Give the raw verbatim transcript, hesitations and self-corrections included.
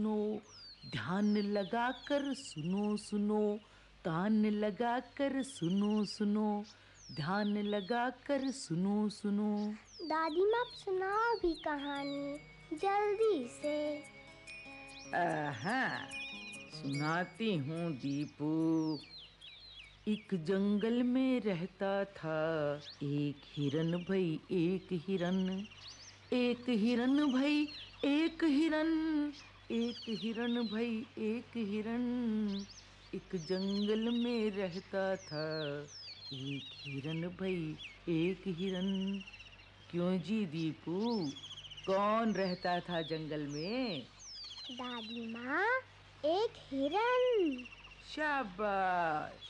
सुनो, ध्यान लगाकर सुनो सुनो, कान लगाकर सुनो सुनो, ध्यान लगाकर सुनो सुनो। दादी माँ सुनाओ भी कहानी जल्दी से। आहा, सुनाती हूँ दीपू। एक जंगल में रहता था एक हिरन भाई, एक हिरन। एक हिरन भाई, एक हिरन, एक हिरन भाई, एक हिरन। एक जंगल में रहता था एक हिरन भाई, एक हिरन। क्यों जी दीपू, कौन रहता था जंगल में? दादी माँ, एक हिरन। शाबाश।